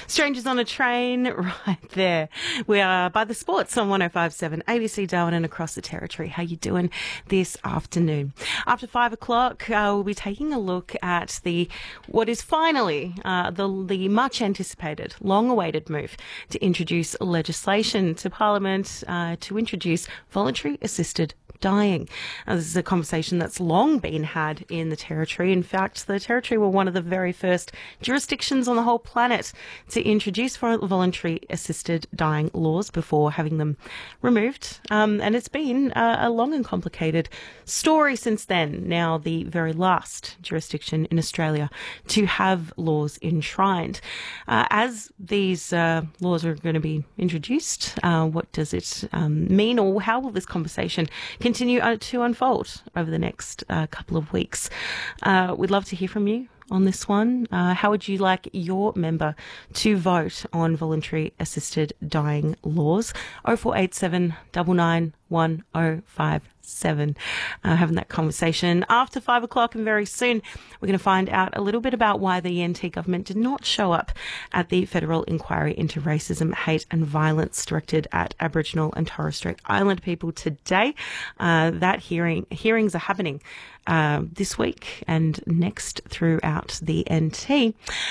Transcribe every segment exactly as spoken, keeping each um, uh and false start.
Strangers on a Train, right there. We are by the sports on one oh five point seven A B C Darwin and across the territory. How you doing this afternoon? After five o'clock, uh, we'll be taking a look at the what is finally uh, the the much anticipated, long awaited move to introduce legislation to Parliament uh, to introduce voluntary assisted dying. Uh, this is a conversation that's long been had in the Territory. In fact, the Territory were one of the very first jurisdictions on the whole planet to introduce voluntary assisted dying laws before having them removed. Um, and it's been uh, a long and complicated story since then. Now, the very last jurisdiction in Australia to have laws enshrined. Uh, as these uh, laws are going to be introduced, uh, what does it um, mean, or how will this conversation continue uh, to unfold over the next uh, couple of weeks? Uh, we'd love to hear from you on this one. Uh, how would you like your member to vote on voluntary assisted dying laws? oh four eight seven, nine nine one oh five seven. Uh, having that conversation after five o'clock, and very soon we're going to find out a little bit about why the N T government did not show up at the federal inquiry into racism, hate and violence directed at Aboriginal and Torres Strait Island people today. Uh, that hearing hearings are happening uh, this week and next throughout the N T.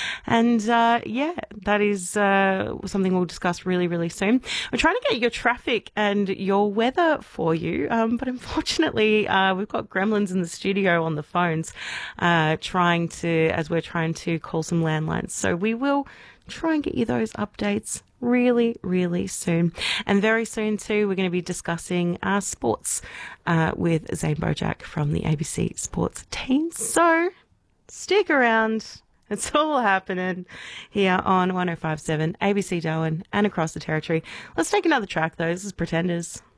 And uh, yeah, that is uh, something we'll discuss really, really soon. We're trying to get your traffic and your weather for you, um, but unfortunately uh, we've got gremlins in the studio on the phones uh, trying to, as we're trying to call some landlines. So we will try and get you those updates really, really soon. And very soon too, we're going to be discussing uh, sports uh, with Zane Bojack from the A B C Sports team. So stick around. It's all happening here on one oh five point seven A B C Darwin and across the territory. Let's take another track though. This is Pretenders.